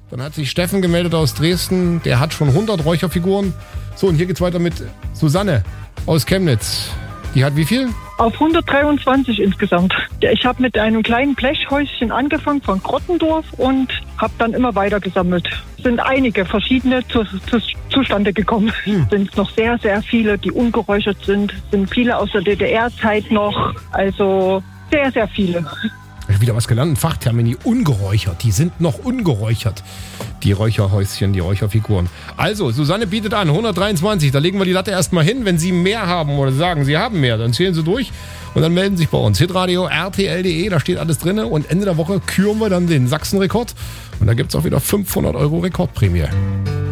Dann hat sich Steffen gemeldet aus Dresden. Der hat schon 100 Räucherfiguren. So, und hier geht's weiter mit Susanne aus Chemnitz. Die hat wie viel? Auf 123 insgesamt. Ich habe mit einem kleinen Blechhäuschen angefangen von Grottendorf und habe dann immer weiter gesammelt. Es sind einige verschiedene zustande gekommen. Es sind noch sehr, sehr viele, die ungeräuchert sind. Es sind viele aus der DDR-Zeit noch. Also sehr, sehr viele. Wieder was gelernt, ein Fachtermini, ungeräuchert. Die sind noch ungeräuchert. Die Räucherhäuschen, die Räucherfiguren. Also, Susanne bietet an, 123. Da legen wir die Latte erstmal hin. Wenn Sie mehr haben oder sagen, Sie haben mehr, dann zählen Sie durch und dann melden Sie sich bei uns. Hitradio rtl.de, da steht alles drin. Und Ende der Woche küren wir dann den Sachsenrekord. Und da gibt es auch wieder 500 € Rekordprämie.